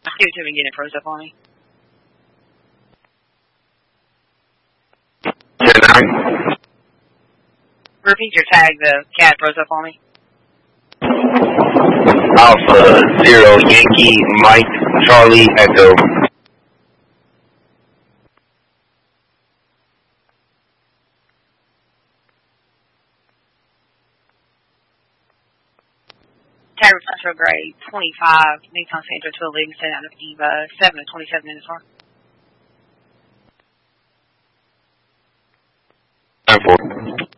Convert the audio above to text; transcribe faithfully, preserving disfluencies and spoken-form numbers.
Give it to me and get it froze up on me. Repeat your tag, the cat froze up on me. Alpha Zero Yankee Mike Charlie Echo. Tag retrograde twenty-five, Nissan Sentra to a Livingston out of Eva, seven to twenty-seven minutes more. Nine four.